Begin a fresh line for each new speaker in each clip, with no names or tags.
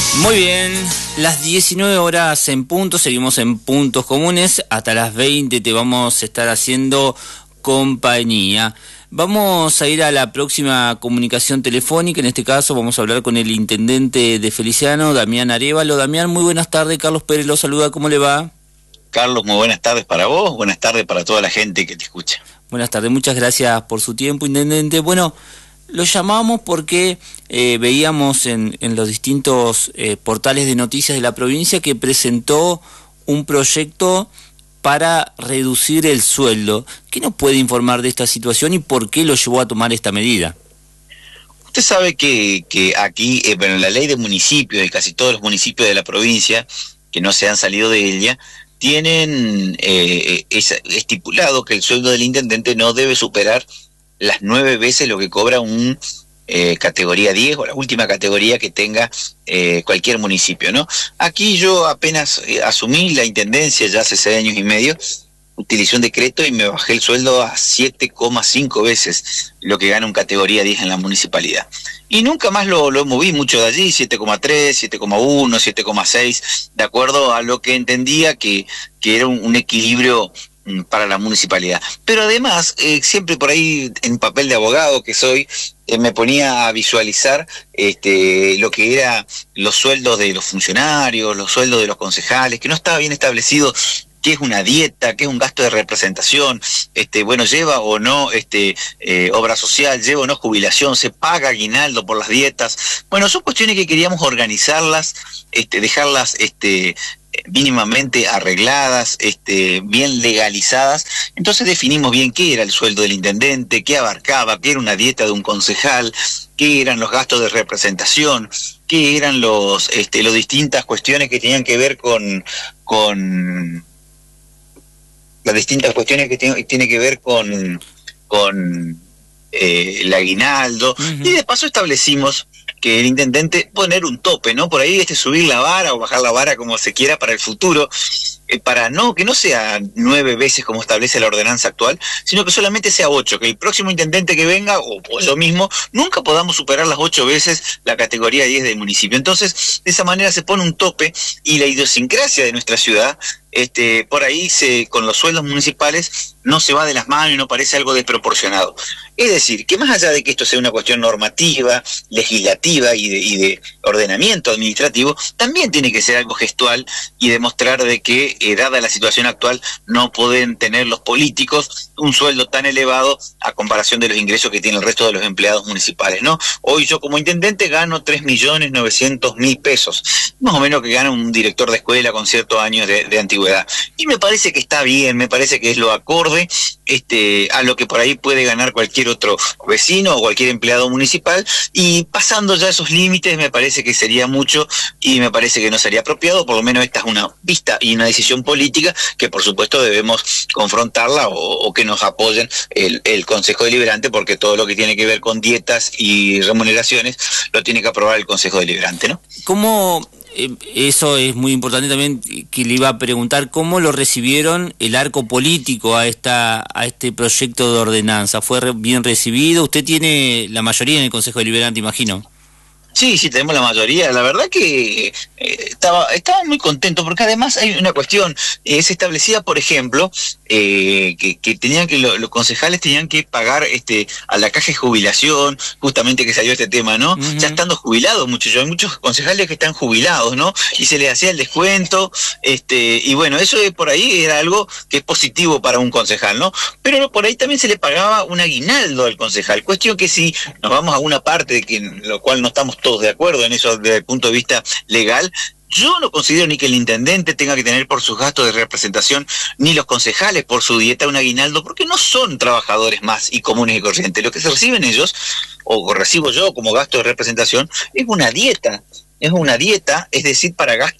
Muy bien, las 19 horas en punto, seguimos en Puntos Comunes, hasta las 20 te vamos a estar haciendo compañía. Vamos a ir a la próxima comunicación telefónica, en este caso vamos a hablar con el intendente de Feliciano, Damián Arévalo. Damián, muy buenas tardes, Carlos Pérez lo saluda, ¿cómo le va?
Carlos, muy buenas tardes para vos, buenas tardes para toda la gente que te escucha.
Buenas tardes, muchas gracias por su tiempo, intendente. Bueno, lo llamamos porque veíamos en los distintos portales de noticias de la provincia que presentó un proyecto para reducir el sueldo. ¿Qué nos puede informar de esta situación y por qué lo llevó a tomar esta medida?
Usted sabe que aquí, bueno, la ley de municipios y casi todos los municipios de la provincia que no se han salido de ella, tienen estipulado que el sueldo del intendente no debe superar las 9 veces lo que cobra un categoría 10 o la última categoría que tenga cualquier municipio, ¿no? Aquí yo apenas asumí la intendencia ya hace 6 años y medio, utilicé un decreto y me bajé el sueldo a 7,5 veces lo que gana un categoría 10 en la municipalidad. Y nunca más lo moví mucho de allí, 7,3, 7,1, 7,6, de acuerdo a lo que entendía que era un equilibrio para la municipalidad. Pero además, siempre por ahí, en papel de abogado que soy, me ponía a visualizar lo que eran los sueldos de los funcionarios, los sueldos de los concejales, que no estaba bien establecido qué es una dieta, qué es un gasto de representación, bueno, lleva o no obra social, lleva o no jubilación, se paga aguinaldo por las dietas. Bueno, son cuestiones que queríamos organizarlas, dejarlas mínimamente arregladas, bien legalizadas. Entonces definimos bien qué era el sueldo del intendente, qué abarcaba, qué era una dieta de un concejal, qué eran los gastos de representación, qué eran las distintas cuestiones que tenían que ver con las distintas cuestiones que tiene que ver con el aguinaldo. Uh-huh. Y de paso establecimos que el intendente poner un tope, ¿no? Por ahí subir la vara o bajar la vara como se quiera para el futuro, para que no sea 9 veces como establece la ordenanza actual, sino que solamente sea 8, que el próximo intendente que venga, o yo mismo, nunca podamos superar las 8 veces la categoría 10 del municipio. Entonces, de esa manera se pone un tope y la idiosincrasia de nuestra ciudad, por ahí con los sueldos municipales no se va de las manos y no parece algo desproporcionado. Es decir, que más allá de que esto sea una cuestión normativa, legislativa y de ordenamiento administrativo, también tiene que ser algo gestual y demostrar de que, dada la situación actual, no pueden tener los políticos un sueldo tan elevado a comparación de los ingresos que tiene el resto de los empleados municipales, ¿no? Hoy yo como intendente gano 3.900.000 pesos, más o menos que gana un director de escuela con ciertos años de antigüedad. Y me parece que está bien, me parece que es lo acorde a lo que por ahí puede ganar cualquier otro vecino o cualquier empleado municipal, y pasando ya esos límites me parece que sería mucho y me parece que no sería apropiado. Por lo menos esta es una vista y una decisión política que por supuesto debemos confrontarla o que nos apoyen el Consejo Deliberante, porque todo lo que tiene que ver con dietas y remuneraciones lo tiene que aprobar el Consejo Deliberante, ¿no?
¿Cómo? Eso es muy importante también, que le iba a preguntar cómo lo recibieron el arco político a este proyecto de ordenanza. ¿Fue bien recibido? Usted tiene la mayoría en el Consejo Deliberante, imagino.
Sí, tenemos la mayoría. La verdad que estaba muy contento, porque además hay una cuestión, se establecía, por ejemplo, que tenían que los concejales tenían que pagar a la caja de jubilación, justamente que salió este tema, ¿no? Uh-huh. Ya estando jubilados muchos, hay muchos concejales que están jubilados, ¿no? Y se les hacía el descuento, y bueno, eso por ahí era algo que es positivo para un concejal, ¿no? Pero por ahí también se le pagaba un aguinaldo al concejal, cuestión que si nos vamos a una parte lo cual no estamos todos de acuerdo en eso desde el punto de vista legal, yo no considero ni que el intendente tenga que tener por sus gastos de representación, ni los concejales por su dieta un aguinaldo, porque no son trabajadores más y comunes y corrientes. Lo que se reciben ellos, o recibo yo como gasto de representación, es una dieta, es decir, para gastos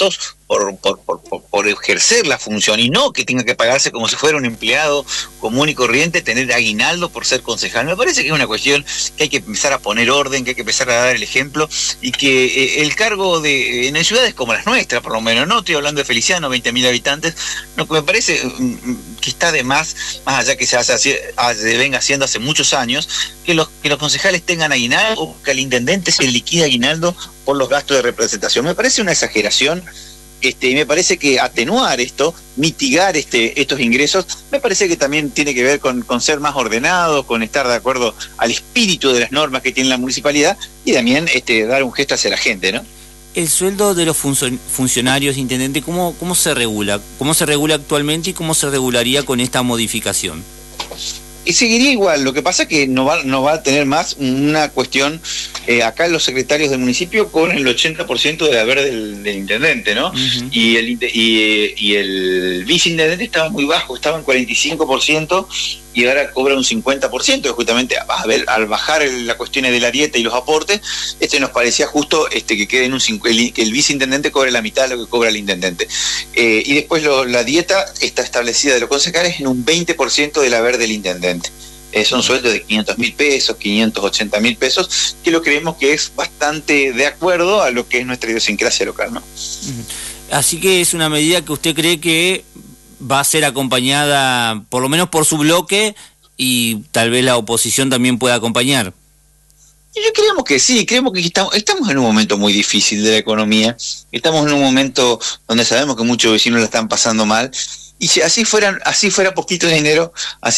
por ejercer la función, y no que tenga que pagarse como si fuera un empleado común y corriente, tener aguinaldo por ser concejal. Me parece que es una cuestión que hay que empezar a poner orden, que hay que empezar a dar el ejemplo, y que el cargo en ciudades como las nuestras, por lo menos, no estoy hablando de Feliciano, 20.000 habitantes, no, me parece que está de más allá que se venga haciendo hace muchos años, que los concejales tengan aguinaldo, o que al intendente se liquide aguinaldo por los gastos de representación. Me parece una exageración. Y me parece que atenuar esto, mitigar estos ingresos, me parece que también tiene que ver con ser más ordenado, con estar de acuerdo al espíritu de las normas que tiene la municipalidad, y también dar un gesto hacia la gente, ¿no?
El sueldo de los funcionarios, intendente, ¿cómo se regula? ¿Cómo se regula actualmente y cómo se regularía con esta modificación?
Y seguiría igual, lo que pasa es que no va a tener más una cuestión, acá los secretarios del municipio cobran el 80% del haber del intendente, ¿no? Uh-huh. Y el viceintendente estaba muy bajo, estaba en 45%, y ahora cobra un 50%, justamente al bajar la cuestión de la dieta y los aportes, nos parecía justo que quede en que el viceintendente cobre la mitad de lo que cobra el intendente. Y después la dieta está establecida de los concejales en un 20% del haber del intendente. Son sueldos de 500.000 pesos, 580.000 pesos, que lo creemos que es bastante de acuerdo a lo que es nuestra idiosincrasia local, ¿no?
Así que es una medida que usted cree que va a ser acompañada por lo menos por su bloque, y tal vez la oposición también pueda acompañar.
Yo creemos que sí, creemos que estamos en un momento muy difícil de la economía, estamos en un momento donde sabemos que muchos vecinos la están pasando mal, y si así fuera poquito dinero,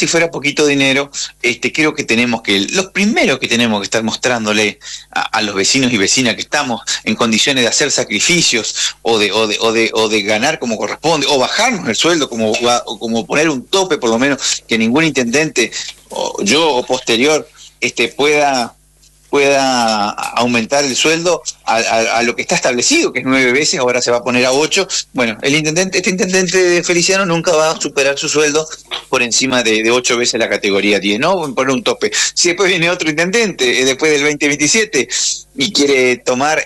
creo que los primeros que tenemos que estar mostrándole a los vecinos y vecinas que estamos en condiciones de hacer sacrificios o de ganar como corresponde, o bajarnos el sueldo, como poner un tope, por lo menos que ningún intendente, o yo o posterior, pueda aumentar el sueldo a lo que está establecido, que es 9 veces, ahora se va a poner a 8. Bueno, este intendente de Feliciano nunca va a superar su sueldo por encima de 8 veces la categoría 10, ¿no? Poner un tope. Si después viene otro intendente, después del 2027, y quiere tomar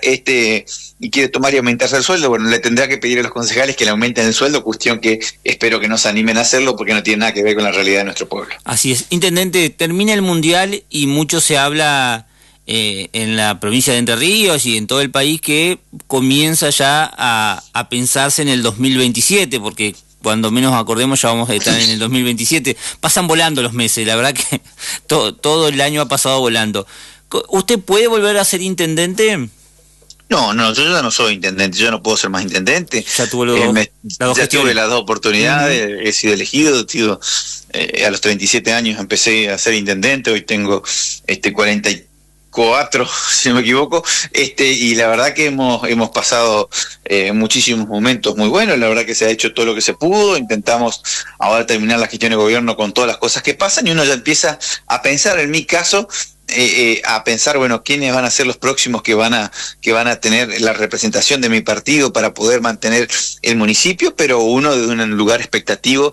y aumentarse el sueldo, bueno, le tendrá que pedir a los concejales que le aumenten el sueldo, cuestión que espero que no se animen a hacerlo, porque no tiene nada que ver con la realidad de nuestro pueblo.
Así es. Intendente, termina el Mundial y mucho se habla en la provincia de Entre Ríos y en todo el país, que comienza ya a pensarse en el 2027, porque cuando menos acordemos ya vamos a estar en el 2027. Pasan volando los meses, la verdad que todo el año ha pasado volando. ¿Usted puede volver a ser intendente?
No, yo ya no soy intendente, yo no puedo ser más intendente.
Ya tuve
tuve las dos oportunidades, he sido elegido, a los 37 años empecé a ser intendente, hoy tengo 44, si no me equivoco, y la verdad que hemos pasado muchísimos momentos muy buenos, la verdad que se ha hecho todo lo que se pudo, intentamos ahora terminar la gestión de gobierno con todas las cosas que pasan, y uno ya empieza a pensar, en mi caso, a pensar, bueno, quiénes van a ser los próximos que van a tener la representación de mi partido para poder mantener el municipio, pero uno de un lugar expectativo,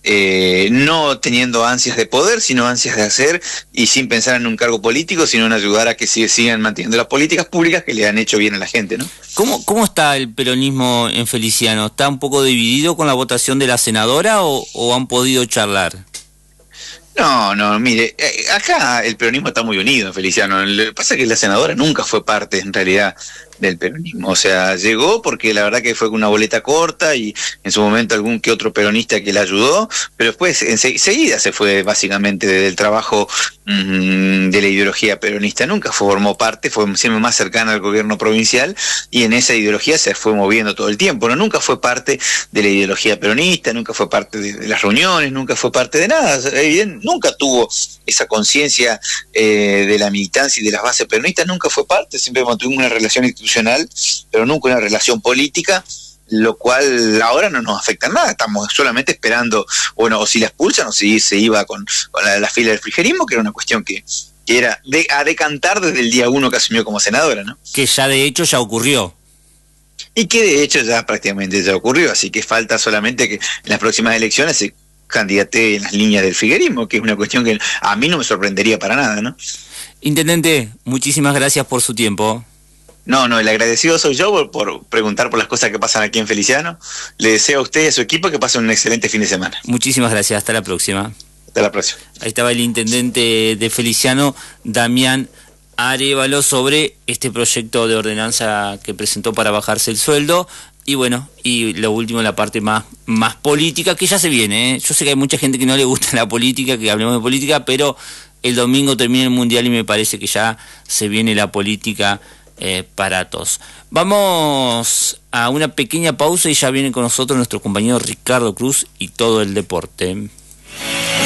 no teniendo ansias de poder, sino ansias de hacer, y sin pensar en un cargo político, sino en ayudar a que sigan manteniendo las políticas públicas que le han hecho bien a la gente, ¿no?
¿Cómo está el peronismo en Feliciano? ¿Está un poco dividido con la votación de la senadora o han podido charlar?
No, mire, acá el peronismo está muy unido en Feliciano. Lo que pasa es que la senadora nunca fue parte, en realidad, del peronismo. O sea, llegó porque la verdad que fue con una boleta corta, y en su momento algún que otro peronista que la ayudó, pero después enseguida se fue básicamente del trabajo de la ideología peronista. Nunca formó parte, fue siempre más cercana al gobierno provincial, y en esa ideología se fue moviendo todo el tiempo. Nunca fue parte de la ideología peronista, nunca fue parte de las reuniones, nunca fue parte de nada. Nunca tuvo esa conciencia de la militancia y de las bases peronistas, nunca fue parte, siempre mantuvimos una relación institucional, pero nunca una relación política, lo cual ahora no nos afecta en nada, estamos solamente esperando, bueno, o si la expulsan o si se iba con la fila del frigerismo, que era una cuestión que era a decantar desde el día 1 que asumió como senadora, ¿no?
Que ya de hecho ya ocurrió.
Y que de hecho ya prácticamente ya ocurrió, así que falta solamente que en las próximas elecciones se candidate en las líneas del figuerismo, que es una cuestión que a mí no me sorprendería para nada, ¿no?
Intendente, muchísimas gracias por su tiempo.
No, el agradecido soy yo por preguntar por las cosas que pasan aquí en Feliciano. Le deseo a usted y a su equipo que pasen un excelente fin de semana.
Muchísimas gracias, hasta la próxima.
Hasta la próxima.
Ahí estaba el intendente de Feliciano, Damián Arévalo, sobre este proyecto de ordenanza que presentó para bajarse el sueldo. Y bueno, y lo último, la parte más política, que ya se viene, ¿eh? Yo sé que hay mucha gente que no le gusta la política, que hablemos de política, pero el domingo termina el Mundial y me parece que ya se viene la política para todos. Vamos a una pequeña pausa y ya viene con nosotros nuestro compañero Ricardo Cruz y todo el deporte.